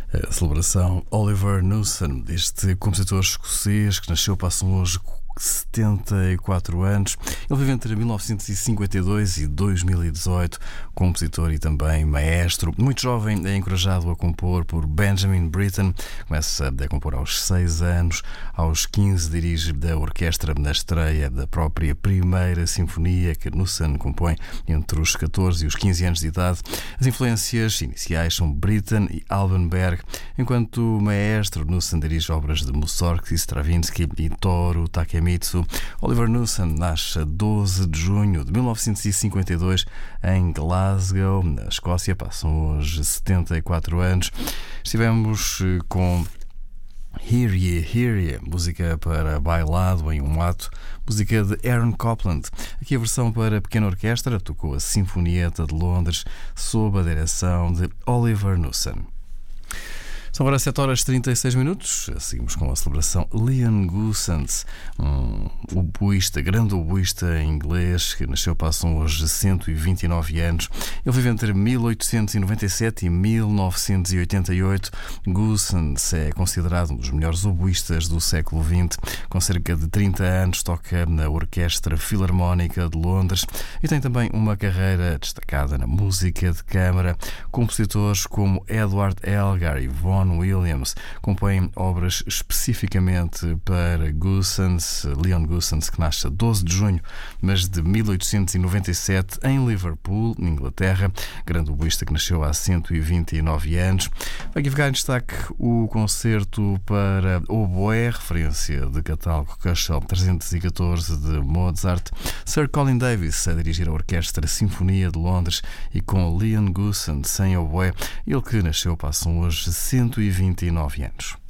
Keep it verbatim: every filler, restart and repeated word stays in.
A celebração Oliver Newson, este compositor escocês que nasceu, passam hoje setenta e quatro anos. Ele vive entre mil novecentos e cinquenta e dois e dois mil e dezoito, compositor e também maestro. Muito jovem, é encorajado a compor por Benjamin Britten. Começa a compor aos seis anos. Aos quinze dirige a orquestra na estreia da própria primeira sinfonia que Newson compõe entre os catorze e os quinze anos de idade. As influências iniciais são Britten e Alban Berg. Enquanto maestro, Newson dirige obras de Mussorgsky, Stravinsky e Toru Takemitsu. Oliver Newson nasce a doze de junho de mil novecentos e cinquenta e dois em Glasgow, na Escócia. Passam hoje setenta e quatro anos. Estivemos com Hear Ye, Hear Ye, música para bailado em um ato, música de Aaron Copland. Aqui a versão para pequena orquestra tocou a Sinfonieta de Londres sob a direção de Oliver Newson. São agora sete horas e trinta e seis minutos. Seguimos com a celebração Leon Goossens, um oboísta, grande oboísta inglês que nasceu, passam hoje cento e vinte e nove anos. Ele vive entre mil oitocentos e noventa e sete e mil novecentos e oitenta e oito. Goossens é considerado um dos melhores oboístas do século vinte. Com cerca de trinta anos, toca na Orquestra Filarmónica de Londres e tem também uma carreira destacada na música de câmara. Compositores como Edward Elgar e Vaughan Williams compõem obras especificamente para Goossens. Leon Goossens, que nasce a doze de junho, mas de mil oitocentos e noventa e sete em Liverpool, Inglaterra. Grande oboísta que nasceu há cento e vinte e nove anos. Vai aqui ficar em destaque o concerto para oboé, referência de catálogo Köchel trezentos e catorze de Mozart. Sir Colin Davis a dirigir a Orquestra Sinfonia de Londres e com Leon Goossens em oboé. Ele que nasceu, passam hoje cento e vinte e nove anos.